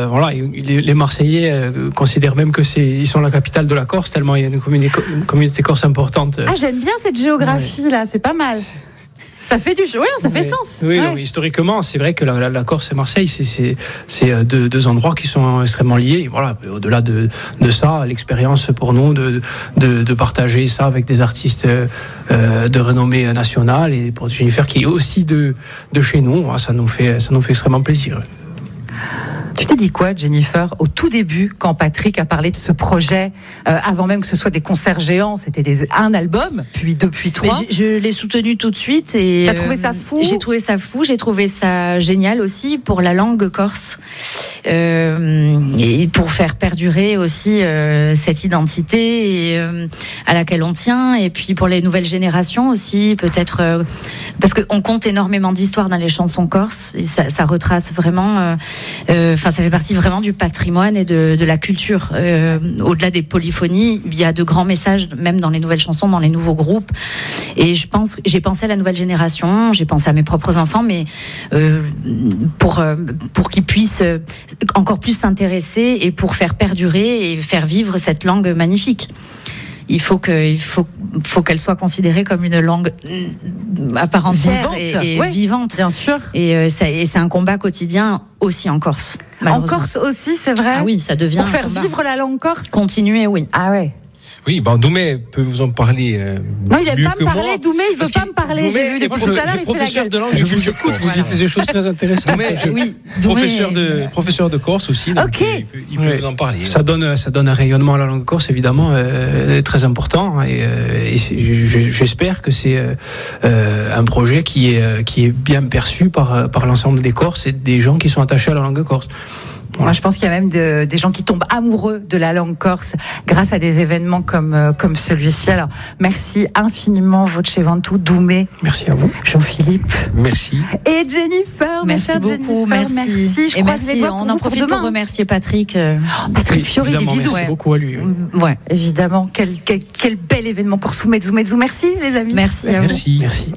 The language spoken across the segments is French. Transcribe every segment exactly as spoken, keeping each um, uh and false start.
voilà, les, les Marseillais euh, considèrent même que c'est, ils sont la capitale de la Corse, tellement il y a une communauté, une communauté corse importante. Ah, j'aime bien cette géographie ouais. là, c'est pas mal. Ça fait du ouais, ça fait oui. sens. Oui, ouais. donc, historiquement, c'est vrai que la, la, la Corse et Marseille, c'est, c'est, c'est deux, deux endroits qui sont extrêmement liés. Et voilà, au-delà de, de ça, l'expérience pour nous de, de, de partager ça avec des artistes euh, de renommée nationale et pour Jennifer qui est aussi de, de chez nous, ça nous fait, ça nous fait extrêmement plaisir. Tu t'es dit quoi, Jennifer, au tout début, quand Patrick a parlé de ce projet, euh, avant même que ce soit des concerts géants, c'était des, un album, puis deux, puis trois. Je, je l'ai soutenu tout de suite et t'as trouvé ça fou ? J'ai trouvé ça fou, j'ai trouvé ça génial aussi pour la langue corse euh, et pour faire perdurer aussi euh, cette identité et, euh, à laquelle on tient, et puis pour les nouvelles générations aussi, peut-être euh, parce qu'on compte énormément d'histoires dans les chansons corses et ça, ça retrace vraiment. Enfin. Euh, euh, ça fait partie vraiment du patrimoine et de, de la culture. Euh, au-delà des polyphonies, il y a de grands messages, même dans les nouvelles chansons, dans les nouveaux groupes. Et je pense, j'ai pensé à la nouvelle génération, j'ai pensé à mes propres enfants, mais euh, pour euh, pour qu'ils puissent encore plus s'intéresser et pour faire perdurer et faire vivre cette langue magnifique. Il faut que, il faut, faut qu'elle soit considérée comme une langue à part entière vivante. et, et ouais, vivante, bien sûr. Et, euh, ça, et c'est un combat quotidien aussi en Corse. En Corse aussi, c'est vrai. Ah oui, ça devient pour faire vivre la langue corse. Continuer, oui. Ah ouais. Oui, ben Doumé peut vous en parler. Euh, non, il n'aime pas me parler. Moi, Doumé, il veut pas me parler. Doumé, J'ai vu depuis tout à l'heure, il fait la gueule. De langue, je vous écoute. Vous dites des choses très intéressantes. Doumé, je, oui, professeur de professeur de Corse aussi. Donc okay. Il peut, il peut oui. vous en parler. Ça donne ça donne un rayonnement à la langue corse évidemment euh, très important et, euh, et j'espère que c'est euh, un projet qui est qui est bien perçu par par l'ensemble des Corses et des gens qui sont attachés à la langue corse. Voilà. Moi, je pense qu'il y a même de, des gens qui tombent amoureux de la langue corse grâce à des événements comme, euh, comme celui-ci. Alors, merci infiniment, Voce Ventoux, Doumé. Merci à vous. Jean-Philippe. Merci. Et Jennifer. Merci beaucoup. Jennifer, merci. merci. Je et merci. On en profite pour remercier Patrick. Oh, Patrick Fiori, des bisous. Merci beaucoup à lui. Oui. Ouais, évidemment. Quel, quel, quel bel événement pour Mezzo Mezzo. Merci, les amis. Merci à merci. vous. Merci.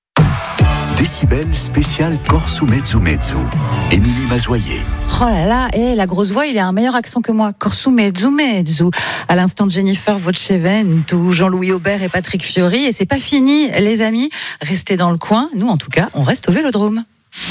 Décibel spécial Corso Mezzo Mezzo. Émilie Mazoyer. Oh là là, et la grosse voix, il a un meilleur accent que moi. Corso Mezzo Mezzo. À l'instant de Jennifer Voce Ventoux, Jean-Louis Aubert et Patrick Fiori. Et c'est pas fini, les amis. Restez dans le coin. Nous, en tout cas, on reste au Vélodrome.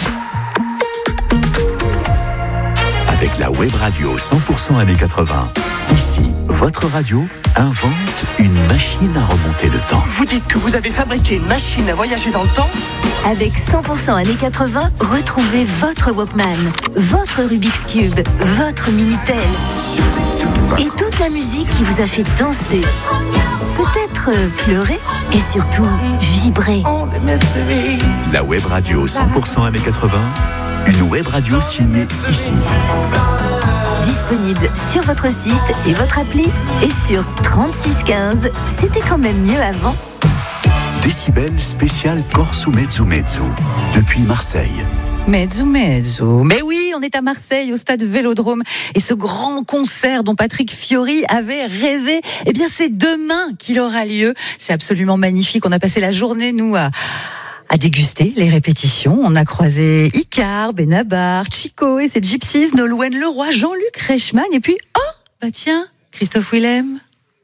Avec la web radio cent pour cent années quatre-vingts. Ici, votre radio invente une machine à remonter le temps. Vous dites que vous avez fabriqué une machine à voyager dans le temps ? Avec cent pour cent années quatre-vingts, retrouvez votre Walkman, votre Rubik's Cube, votre Minitel et toute la musique qui vous a fait danser, peut-être pleurer et surtout vibrer. La web radio cent pour cent années quatre-vingts, une web radio signée ici. Disponible sur votre site et votre appli et sur trente-six quinze. C'était quand même mieux avant. Décibel spécial Corso Mezzo Mezzo, depuis Marseille. Mezzo Mezzo. Mais oui, on est à Marseille, au stade Vélodrome. Et ce grand concert dont Patrick Fiori avait rêvé, eh bien, c'est demain qu'il aura lieu. C'est absolument magnifique. On a passé la journée, nous, à... à déguster les répétitions. On a croisé Icar, Benabar, Chico et ses Gypsies, Nolwenn Leroy, Jean-Luc Reichmann, et puis, oh, bah tiens, Christophe Willem.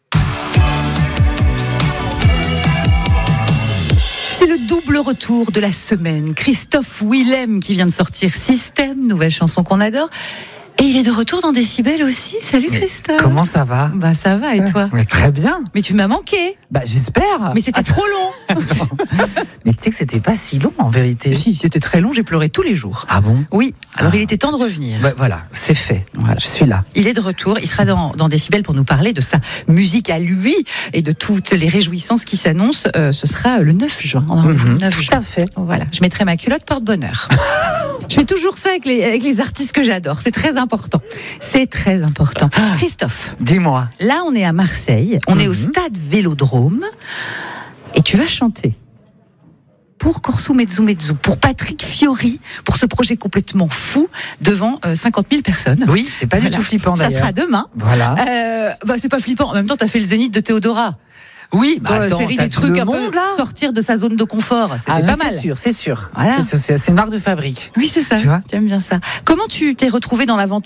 C'est le double retour de la semaine. Christophe Willem qui vient de sortir Système, nouvelle chanson qu'on adore. Et il est de retour dans Décibel aussi. Salut Christophe. Comment ça va ? Bah ça va, et toi ? Mais très bien. Mais tu m'as manqué. Bah j'espère. Mais c'était ah, trop long. Mais tu sais que c'était pas si long en vérité. Si, c'était très long, j'ai pleuré tous les jours. Ah bon ? Oui, alors ah. il était temps de revenir. Bah, voilà, c'est fait. Voilà. Je suis là. Il est de retour, il sera dans, dans Décibel pour nous parler de sa musique à lui et de toutes les réjouissances qui s'annoncent. Euh, ce sera le neuf juin. On a mm-hmm. le neuf juin. Tout à fait. Voilà, je mettrai ma culotte porte-bonheur. Je fais toujours ça avec les, avec les artistes que j'adore. C'est très important. C'est très important. Ah, Christophe. Dis-moi. Là, on est à Marseille. On mm-hmm. est au stade Vélodrome. Et tu vas chanter pour Corso Mezzo Mezzo, pour Patrick Fiori, pour ce projet complètement fou devant euh, cinquante mille personnes. Oui, c'est pas voilà. du tout flippant d'ailleurs. Ça sera demain. Voilà. Euh, bah, c'est pas flippant. En même temps, t'as fait le Zénith de Théodora. Oui, dans bah, la série des trucs un monde, peu là. Sortir de sa zone de confort, c'était ah, pas mal. C'est sûr, c'est sûr. Voilà. C'est, c'est, c'est une marque de fabrique. Oui, c'est ça. Tu vois, tu aimes bien ça. Comment tu t'es retrouvé dans l'aventure